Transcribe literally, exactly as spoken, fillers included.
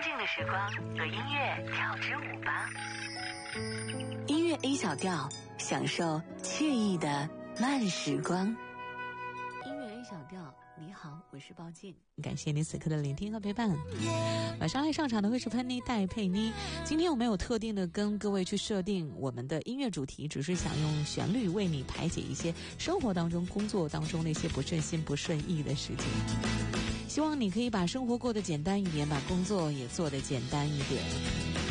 静的时光，和音乐跳支舞吧。 音乐 A 小调，享受惬意的慢时光。音乐 A 小调，你好，我是包静，感谢你此刻的聆听和陪伴。晚上来上场的会是潘妮戴佩妮。今天我没有特定的跟各位去设定我们的音乐主题，只是想用旋律为你排解一些生活当中、工作当中那些不顺心、不顺意的事情。希望你可以把生活过得简单一点，把工作也做得简单一点。